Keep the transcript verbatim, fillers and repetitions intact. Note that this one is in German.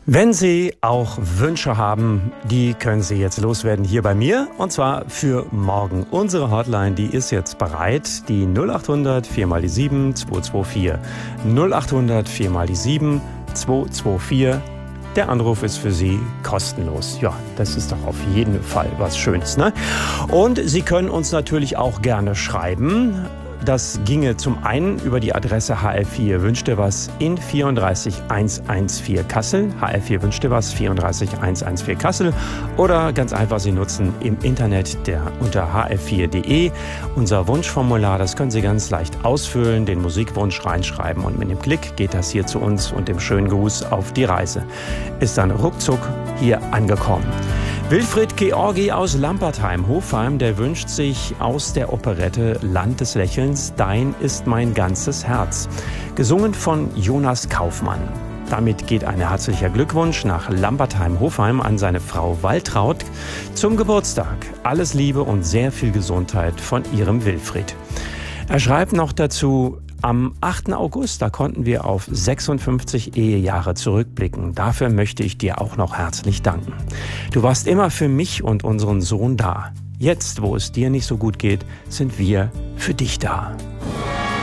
Wenn Sie auch Wünsche haben, die können Sie jetzt loswerden hier bei mir. Und zwar für morgen. Unsere Hotline, die ist jetzt bereit. Die null acht hundert vier mal die sieben zwei zwei vier. null acht hundert vier mal die sieben zwei zwei vier. Der Anruf ist für Sie kostenlos. Ja, das ist doch auf jeden Fall was Schönes, ne? Und Sie können uns natürlich auch gerne schreiben. Das ginge zum einen über die Adresse H L vier Wünsch dir was in vierunddreißig hundertvierzehn Kassel. H L vier Wünsch dir was, vierunddreißig hundertvierzehn Kassel. Oder ganz einfach, Sie nutzen im Internet der unter h l vier punkt de unser Wunschformular. Das können Sie ganz leicht ausfüllen, den Musikwunsch reinschreiben und mit dem Klick geht das hier zu uns und dem schönen Gruß auf die Reise. Ist dann ruckzuck hier angekommen. Wilfried Georgi aus Lampertheim-Hofheim, der wünscht sich aus der Operette Land des Lächelns Dein ist mein ganzes Herz. Gesungen von Jonas Kaufmann. Damit geht ein herzlicher Glückwunsch nach Lampertheim-Hofheim an seine Frau Waltraud zum Geburtstag. Alles Liebe und sehr viel Gesundheit von ihrem Wilfried. Er schreibt noch dazu: Am achten August, da konnten wir auf sechsundfünfzig Ehejahre zurückblicken. Dafür möchte ich dir auch noch herzlich danken. Du warst immer für mich und unseren Sohn da. Jetzt, wo es dir nicht so gut geht, sind wir für dich da.